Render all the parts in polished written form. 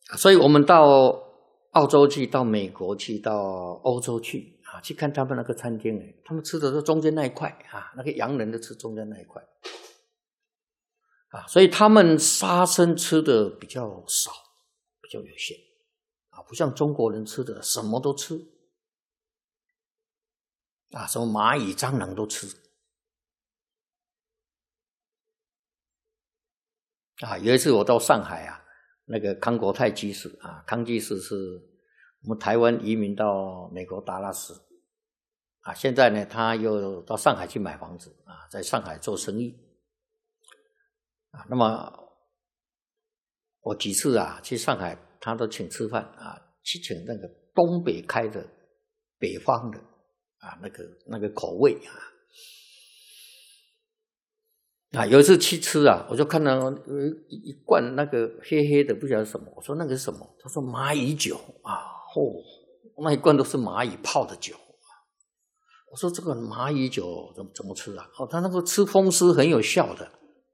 所以我们到澳洲去，到美国去，到欧洲去啊，去看他们那个餐厅，他们吃的是中间那一块啊，那个洋人都吃中间那一块啊，所以他们杀生吃的比较少，比较有限啊，不像中国人吃的什么都吃啊，什么蚂蚁、蟑螂都吃啊。有一次我到上海啊，那个康国泰居士啊，康居士是我们台湾移民到美国达拉斯啊，现在呢他又到上海去买房子啊，在上海做生意啊。那么我几次啊去上海，他都请吃饭啊，去请那个东北开的北方的啊，那个口味啊，有一次去吃啊，我就看到一罐那个黑黑的，不晓得什么。我说那个是什么？他说蚂蚁酒啊，那一罐都是蚂蚁泡的酒。我说这个蚂蚁酒怎么吃啊？他那个吃风湿很有效的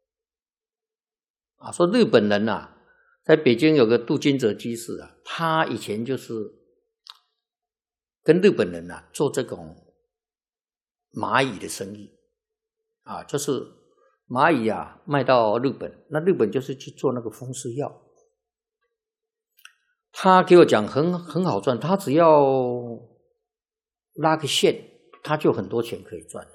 啊。说日本人啊，在北京有个杜金泽居士啊，他以前就是跟日本人啊做这种蚂蚁的生意啊，就是蚂蚁啊卖到日本，那日本就是去做那个风湿药。他给我讲很好赚，他只要拉个线，他就很多钱可以赚了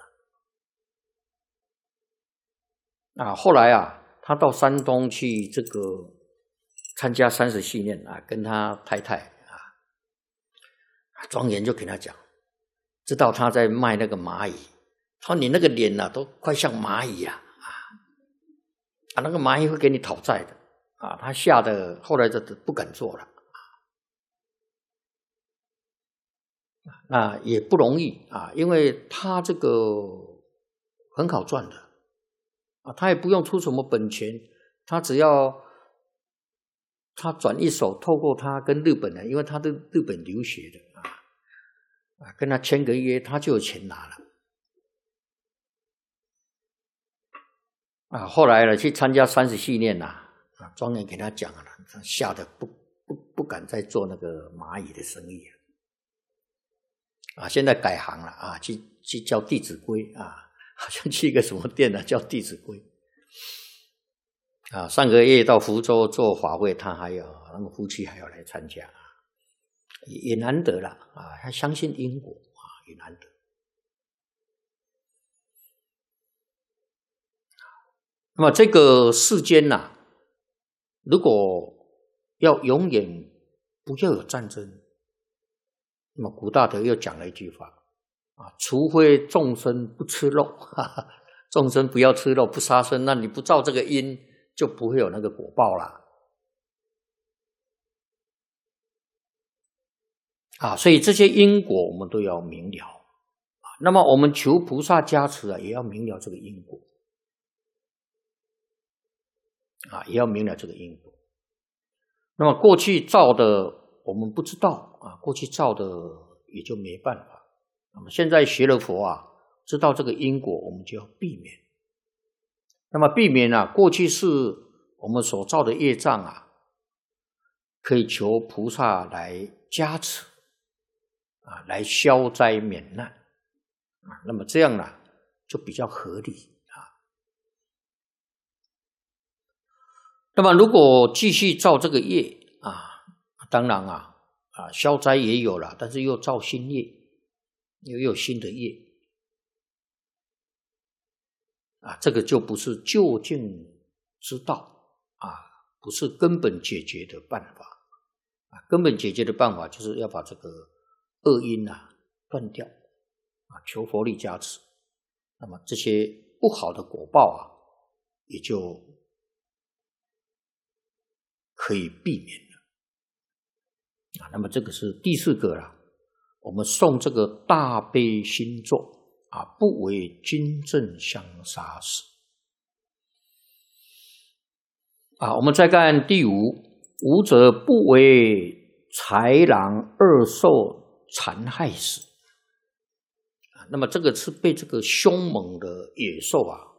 啊。后来啊，他到山东去这个参加30系念啊，跟他太太啊，庄严就跟他讲，知道他在卖那个蚂蚁，他说你那个脸啊都快像蚂蚁啊，那个蚂蚁会给你讨债的啊。他吓得后来就不敢做了。那也不容易啊，因为他这个很好赚的啊，他也不用出什么本钱，他只要他转一手，透过他跟日本人，因为他在日本留学的啊，跟他签个约，他就有钱拿了啊。后来呢，去参加30系念啊，庄严给他讲了，他吓得不敢再做那个蚂蚁的生意了。现在改行了啊，去叫《弟子规》啊，好像去一个什么店呢，叫《弟子规》啊。上个月到福州做法会，他还有那个夫妻还要来参加啊，也难得了啊。他相信因果啊，也难得。那么这个世间呐，如果要永远不要有战争，那么古大德又讲了一句话啊，除非众生不吃肉，众生不要吃肉，不杀生，那你不造这个因，就不会有那个果报啦啊。所以这些因果我们都要明了啊。那么我们求菩萨加持啊，也要明了这个因果啊，也要明了这个因果。那么过去造的我们不知道啊，过去造的也就没办法。那么现在学了佛啊，知道这个因果，我们就要避免。那么避免啊，过去是我们所造的业障啊，可以求菩萨来加持啊，来消灾免难啊。那么这样呢，就比较合理啊。那么如果继续造这个业啊，当然啊消灾也有了，但是又造新业，又有新的业啊，这个就不是究竟之道啊，不是根本解决的办法啊。根本解决的办法就是要把这个恶因断掉啊，求佛力加持，那么这些不好的果报啊，也就可以避免了啊。那么这个是第4个了，我们诵这个大悲心咒啊，不为军阵相杀死啊。我们再看第5，无者不为豺狼恶兽残害死啊。那么这个是被这个凶猛的野兽啊